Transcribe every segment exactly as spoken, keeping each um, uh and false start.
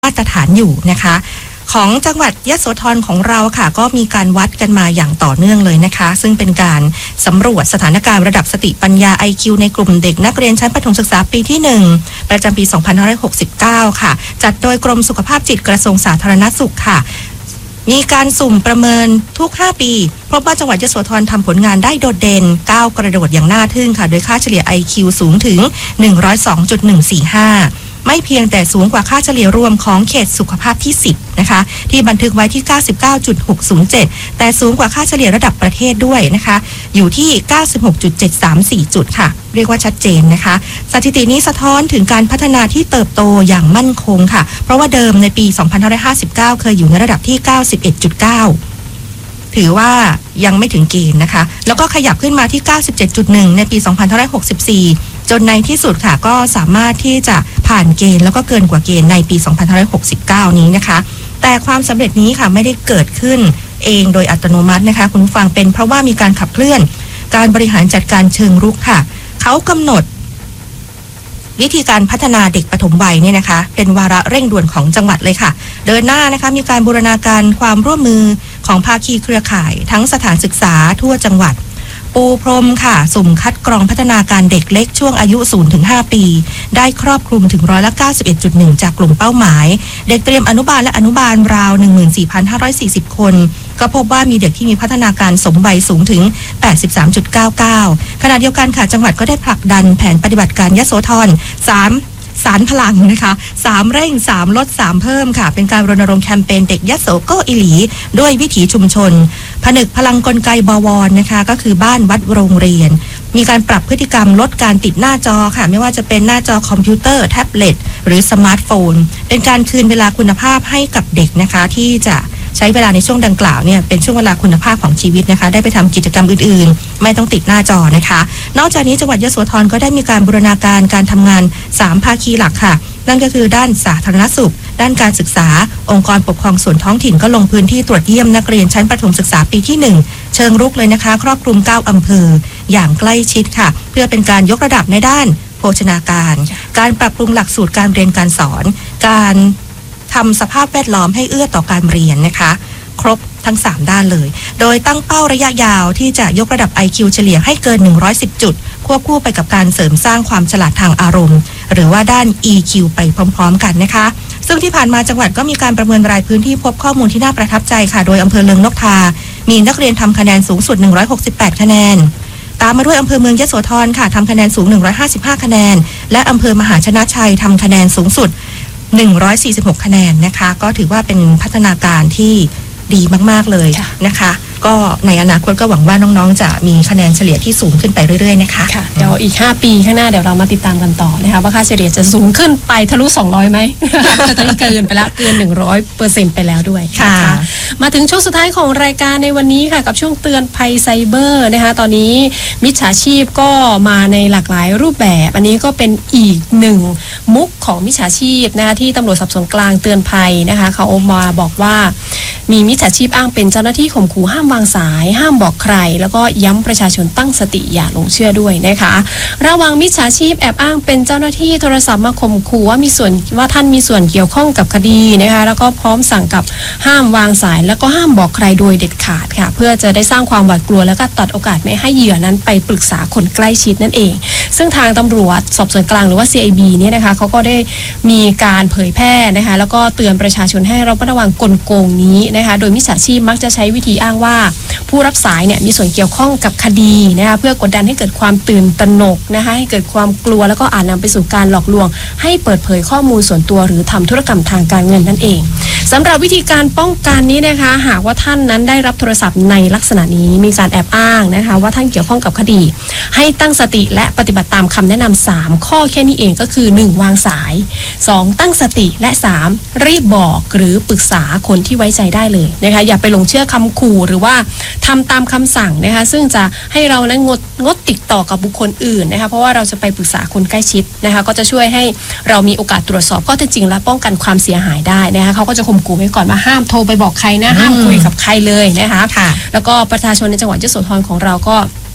มาตรฐานอยู่นะคะของจังหวัดยโสธรของเราค่ะก็มีการวัดกันมาอย่างต่อเนื่องเลยนะคะซึ่งเป็นการสำรวจสถานการณ์ระดับสติปัญญา ไอ คิว ในกลุ่มเด็กนักเรียนชั้นประถมศึกษาปีที่หนึ่งประจำปีสองพันห้าร้อยหกสิบเก้าค่ะจัดโดยกรมสุขภาพจิตกระทรวงสาธารณสุขค่ะมีการสุ่มประเมินทุกห้าปีพบว่าจังหวัดยโสธรทำผลงานได้โดดเด่นก้าวกระโดดอย่างน่าทึ่งค่ะโดยค่าเฉลี่ย ไอ คิว สูงถึง หนึ่งร้อยสองจุดหนึ่งสี่ห้าไม่เพียงแต่สูงกว่าค่าเฉลี่ยรวมของเขตสุขภาพที่สิบนะคะที่บันทึกไว้ที่ เก้าสิบเก้าจุดหกศูนย์เจ็ด แต่สูงกว่าค่าเฉลี่ยระดับประเทศด้วยนะคะอยู่ที่ เก้าสิบหกจุดเจ็ดสามสี่ จุดค่ะเรียกว่าชัดเจนนะคะสถิตินี้สะท้อนถึงการพัฒนาที่เติบโตอย่างมั่นคงค่ะเพราะว่าเดิมในปีสองพันห้าร้อยห้าสิบเก้าเคยอยู่ในระดับที่ เก้าสิบเอ็ดจุดเก้า ถือว่ายังไม่ถึงเกณฑ์นะคะแล้วก็ขยับขึ้นมาที่ เก้าสิบเจ็ดจุดหนึ่ง ในปีสองพันห้าร้อยหกสิบสี่จนในที่สุดค่ะก็สามารถที่จะผ่านเกณฑ์แล้วก็เกินกว่าเกณฑ์ในปีสองพันห้าร้อยหกสิบเก้านี้นะคะแต่ความสำเร็จนี้ค่ะไม่ได้เกิดขึ้นเองโดยอัตโนมัตินะคะคุณผู้ฟังเป็นเพราะว่ามีการขับเคลื่อนการบริหารจัดการเชิงรุกค่ะเขากำหนดวิธีการพัฒนาเด็กปฐมวัยเนี่ยนะคะเป็นวาระเร่งด่วนของจังหวัดเลยค่ะเดินหน้านะคะมีการบูรณาการความร่วมมือของภาคีเครือข่ายทั้งสถานศึกษาทั่วจังหวัดปูพรมค่ะสุ่มคัดกรองพัฒนาการเด็กเล็กช่วงอายุ ศูนย์ถึงห้า ปีได้ครอบคลุมถึงร้อยละ เก้าสิบเอ็ดจุดหนึ่ง จากกลุ่มเป้าหมายเด็กเตรียมอนุบาลและอนุบาลราว หนึ่งหมื่นสี่พันห้าร้อยสี่สิบ คนก็พบว่ามีเด็กที่มีพัฒนาการสมวัยสูงถึง แปดสิบสามจุดเก้าเก้า ขณะเดียวกันค่ะจังหวัดก็ได้ผลักดันแผนปฏิบัติการยโสธรสามสารพลังนะคะสามเร่งสามลดสามเพิ่มค่ะเป็นการรณรงค์แคมเปญเด็กยโสโกอิหลีด้วยวิถีชุมชนผนึกพลังกลไกบวรนะคะก็คือบ้านวัดโรงเรียนมีการปรับพฤติกรรมลดการติดหน้าจอค่ะไม่ว่าจะเป็นหน้าจอคอมพิวเตอร์แท็บเล็ตหรือสมาร์ทโฟนเป็นการคืนเวลาคุณภาพให้กับเด็กนะคะที่จะใช้เวลาในช่วงดังกล่าวเนี่ยเป็นช่วงเวลาคุณภาพของชีวิตนะคะได้ไปทำกิจกรรมอื่นๆไม่ต้องติดหน้าจอนะคะนอกจากนี้จังหวัดยโสธรก็ได้มีการบูรณาการการทำงานสามภาคีหลักค่ะนั่นก็คือด้านสาธารณสุขด้านการศึกษาองค์กรปกครองส่วนท้องถิ่นก็ลงพื้นที่ตรวจเยี่ยมนักเรียนชั้นประถมศึกษาปีที่หนึ่งเชิงรุกเลยนะคะครอบคลุมเก้าอำเภออย่างใกล้ชิดค่ะเพื่อเป็นการยกระดับในด้านโภชนาการการปรับปรุงหลักสูตรการเรียนการสอนการทำสภาพแวดล้อมให้เอื้อต่อการเรียนนะคะครบทั้งสามด้านเลยโดยตั้งเป้าระยะยาวที่จะยกระดับ ไอ คิว เฉลี่ยให้เกินหนึ่งร้อยสิบจุดควบคู่ไปกับการเสริมสร้างความฉลาดทางอารมณ์หรือว่าด้าน อี คิว ไปพร้อมๆกันนะคะซึ่งที่ผ่านมาจังหวัดก็มีการประเมินรายพื้นที่พบข้อมูลที่น่าประทับใจค่ะโดยอำเภอเลิงนกทามีนักเรียนทำคะแนนสูงสุดหนึ่งร้อยหกสิบแปดคะแนนตามมาด้วยอำเภอเมืองยโสธรค่ะทำคะแนนสูงหนึ่งร้อยห้าสิบห้าคะแนนและอำเภอมหาชนะชัยทำคะแนนสูงสุดหนึ่งร้อยสี่สิบหกคะแนนนะคะก็ถือว่าเป็นพัฒนาการที่ดีมากๆเลยนะคะก็ในอนาคตก็หวังว่าน้องๆจะมีคะแนนเฉลี่ยที่สูงขึ้นไปเรื่อยๆนะคะค่ะเดี๋ยวอีกห้าปีข้างหน้าเดี๋ยวเรามาติดตามกันต่อนะคะว่าค่าเฉลี่ยจะสูงขึ้นไปทะลุสองร้อยไหมจะตอนนี้เกินไปแล้วเกิน หนึ่งร้อยเปอร์เซ็นต์ ไปแล้วด้วยนะคะมาถึงช่วงสุดท้ายของรายการในวันนี้ค่ะกับช่วงเตือนภัยไซเบอร์นะคะตอนนี้มิจฉาชีพก็มาในหลากหลายรูปแบบอันนี้ก็เป็นอีกหนึ่งมุกของมิจฉาชีพนะคะที่ตำรวจสอบสวนกลางเตือนภัยนะคะเขาออกมาบอกว่ามีมิจฉาชีพอ้างเป็นเจ้าหน้าที่ข่มขู่ห้ามวางสายห้ามบอกใครแล้วก็ย้ำประชาชนตั้งสติอย่าหลงเชื่อด้วยนะคะระวังมิจฉาชีพแอบอ้างเป็นเจ้าหน้าที่โทรศัพท์มาข่มขู่ว่ามีส่วนว่าท่านมีส่วนเกี่ยวข้องกับคดีนะคะแล้วก็พร้อมสั่งกับห้ามวางสายแล้วก็ห้ามบอกใครโดยเด็ดขาดค่ะเพื่อจะได้สร้างความหวาดกลัวแล้วก็ตัดโอกาสไม่ให้เหยื่อนั้นไปปรึกษาคนใกล้ชิดนั่นเองซึ่งทางตำรวจสอบสวนกลางหรือว่า ซี ไอ บี เนี่ยนะคะเขาก็ได้มีการเผยแพร่นะคะแล้วก็เตือนประชาชนให้ระมัดระวังกลโกงนี้นะคะโดยมิจฉาชีพมักจะใช้วิธีอ้างว่าผู้รับสายเนี่ยมีส่วนเกี่ยวข้องกับคดีนะคะเพื่อกดดันให้เกิดความตื่นตระหนกนะคะให้เกิดความกลัวแล้วก็อาจนำไปสู่การหลอกลวงให้เปิดเผยข้อมูลส่วนตัวหรือทำธุรกรรมทางการเงินนั่นเองสำหรับวิธีการป้องกันนี้นะคะหากว่าท่านนั้นได้รับโทรศัพท์ในลักษณะนี้มีการแอบอ้างนะคะว่าท่านเกี่ยวข้องกับคดีให้ตั้งสติและปฏิบัติตามคำแนะนำสามข้อแค่นี้เองก็คือหนึ่งวางสายสองตั้งสติและสามรีบบอกหรือปรึกษาคนที่ไว้ใจได้เลยนะคะอย่าไปหลงเชื่อคำขู่หรือว่าทำตามคำสั่งนะคะซึ่งจะให้เรานั้นงดงดติดต่อกับบุคคลอื่นนะคะเพราะว่าเราจะไปปรึกษาคนใกล้ชิดนะคะก็จะช่วยให้เรามีโอกาสตรวจสอบข้อเท็จจริงและป้องกันความเสียหายได้นะคะเขาก็จะข่มขู่ไว้ก่อนว่าห้ามโทรไปบอกใครนะห้ามคุยกับใครเลยนะคะแล้วก็ประชาชนในจังหวัดยโสธรของเราก็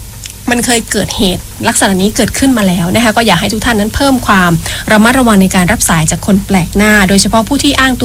มันเคยเกิดเหตุลักษณะนี้เกิดขึ้นมาแล้วนะคะก็อยากให้ทุกท่านนั้นเพิ่มความระมัดระวังในการรับสายจากคนแปลกหน้าโดยเฉพาะผู้ที่อ้างตัว